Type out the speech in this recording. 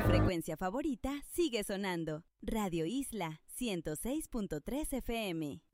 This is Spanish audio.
frecuencia favorita sigue sonando. Radio Isla 106.3 FM.